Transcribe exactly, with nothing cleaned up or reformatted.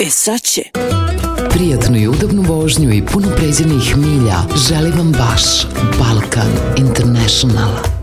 E sad će. Prijatnu i udobnu vožnju i puno pređenih milja želi vam vaš Balkan International.